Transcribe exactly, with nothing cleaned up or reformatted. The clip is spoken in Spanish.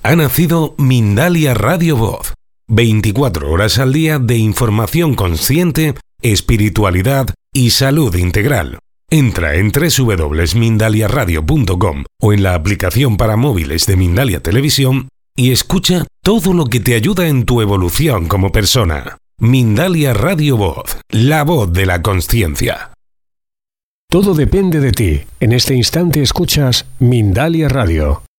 Ha nacido Mindalia Radio Voz. veinticuatro horas al día de información consciente, espiritualidad y salud integral. Entra en doble u doble u doble u punto mindalia radio punto com o en la aplicación para móviles de Mindalia Televisión y escucha todo lo que te ayuda en tu evolución como persona. Mindalia Radio Voz, la voz de la consciencia. Todo depende de ti. En este instante escuchas Mindalia Radio.